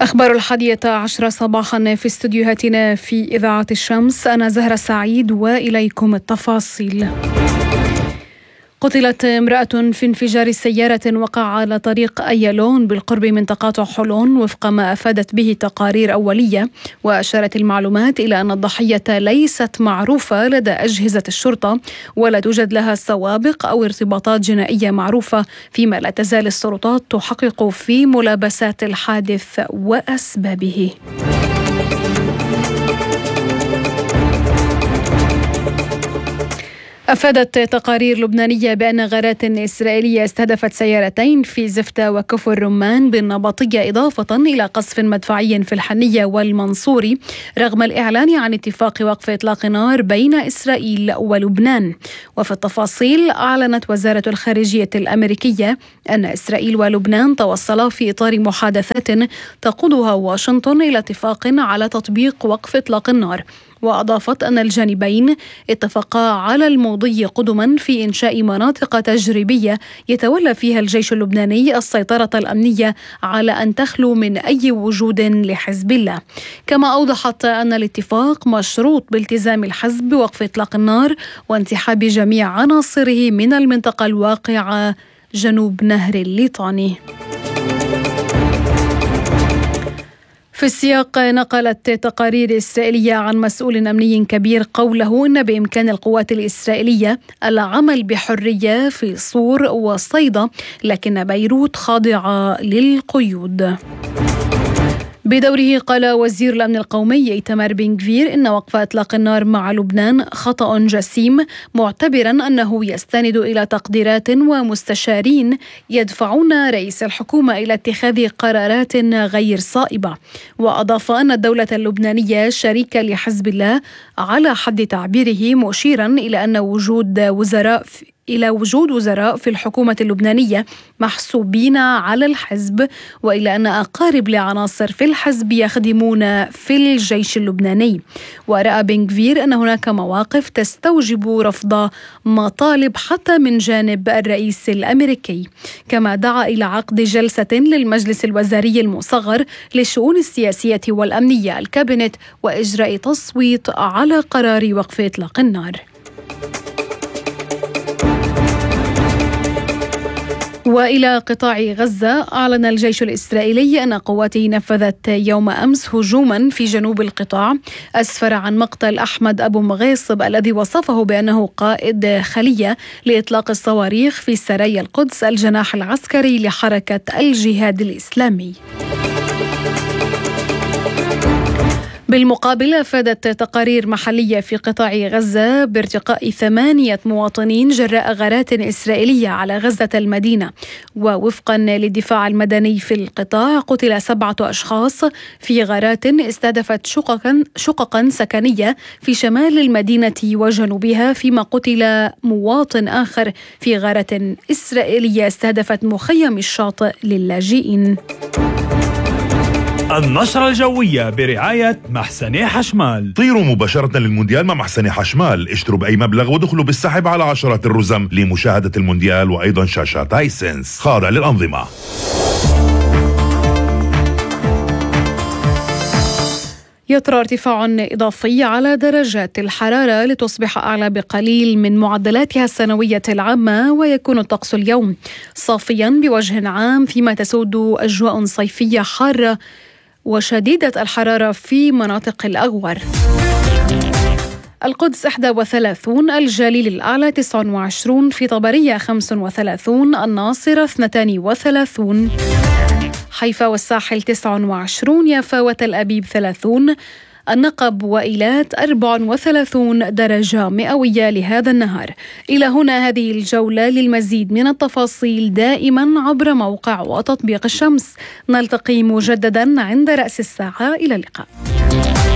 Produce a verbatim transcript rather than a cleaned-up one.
أخبار الحادية عشرة صباحا في استديوهاتنا في إذاعة الشمس. أنا زهرة سعيد وإليكم التفاصيل. قتلت امرأة في انفجار سيارة وقع على طريق أيالون بالقرب من تقاطع حلون وفق ما أفادت به تقارير أولية، وأشارت المعلومات إلى أن الضحية ليست معروفة لدى أجهزة الشرطة ولا توجد لها سوابق أو ارتباطات جنائية معروفة، فيما لا تزال السلطات تحقق في ملابسات الحادث وأسبابه. أفادت تقارير لبنانية بأن غارات إسرائيلية استهدفت سيارتين في زفتة وكفر رمان بالنبطية، إضافة إلى قصف مدفعي في الحنية والمنصوري، رغم الإعلان عن اتفاق وقف إطلاق نار بين إسرائيل ولبنان. وفي التفاصيل، أعلنت وزارة الخارجية الأمريكية أن إسرائيل ولبنان توصلا في إطار محادثات تقودها واشنطن إلى اتفاق على تطبيق وقف إطلاق النار. وأضافت أن الجانبين اتفقا على المضي قدما في إنشاء مناطق تجريبية يتولى فيها الجيش اللبناني السيطرة الأمنية على أن تخلو من أي وجود لحزب الله. كما أوضحت أن الاتفاق مشروط بالتزام الحزب بوقف إطلاق النار وانسحاب جميع عناصره من المنطقة الواقعة جنوب نهر الليطاني. في السياق، نقلت تقارير إسرائيلية عن مسؤول أمني كبير قوله إن بإمكان القوات الإسرائيلية العمل بحرية في صور وصيدا، لكن بيروت خاضعة للقيود. بدوره، قال وزير الأمن القومي إيتمار بن غفير إن وقف إطلاق النار مع لبنان خطأ جسيم، معتبرا أنه يستند إلى تقديرات ومستشارين يدفعون رئيس الحكومة إلى اتخاذ قرارات غير صائبة. وأضاف أن الدولة اللبنانية شريكة لحزب الله على حد تعبيره، مشيرا إلى أن وجود وزراء في إلى وجود وزراء في الحكومة اللبنانية محسوبين على الحزب، وإلى أن أقارب لعناصر في الحزب يخدمون في الجيش اللبناني. ورأى بن غفير أن هناك مواقف تستوجب رفض مطالب حتى من جانب الرئيس الأمريكي. كما دعا إلى عقد جلسة للمجلس الوزاري المصغر للشؤون السياسية والأمنية الكابينت وإجراء تصويت على قرار وقف إطلاق النار. وإلى قطاع غزة، أعلن الجيش الإسرائيلي أن قواته نفذت يوم أمس هجوما في جنوب القطاع أسفر عن مقتل أحمد أبو مغيصب الذي وصفه بأنه قائد خلية لإطلاق الصواريخ في سرايا القدس الجناح العسكري لحركة الجهاد الإسلامي. بالمقابل، أفادت تقارير محلية في قطاع غزة بارتقاء ثمانية مواطنين جراء غارات إسرائيلية على غزة المدينة. ووفقا للدفاع المدني في القطاع، قتل سبعة أشخاص في غارات استهدفت شققا, شققا سكنية في شمال المدينة وجنوبها، فيما قتل مواطن آخر في غارة إسرائيلية استهدفت مخيم الشاطئ للاجئين. النشرة الجوية برعاية محسني حشمال. طيروا مباشرة للمونديال مع محسني حشمال، اشتروا بأي مبلغ ودخلوا بالسحب على عشرات الرزم لمشاهدة المونديال وأيضا شاشات هايسنس خاضع للأنظمة. يطرأ ارتفاع إضافي على درجات الحرارة لتصبح أعلى بقليل من معدلاتها السنوية العامة، ويكون الطقس اليوم صافيا بوجه عام، فيما تسود أجواء صيفية حارة وشديدة الحرارة في مناطق الأغور. القدس إحدى وثلاثين، الجليل الأعلى تسعة وعشرين، في طبرية خمسة وثلاثين، الناصرة اثنتين وثلاثين، حيفا والساحل تسعة وعشرين، يافا وتل أبيب ثلاثين، النقب وإيلات أربعة وثلاثين درجة مئوية لهذا النهار. إلى هنا هذه الجولة. للمزيد من التفاصيل دائما عبر موقع وتطبيق الشمس. نلتقي مجددا عند رأس الساعة. إلى اللقاء.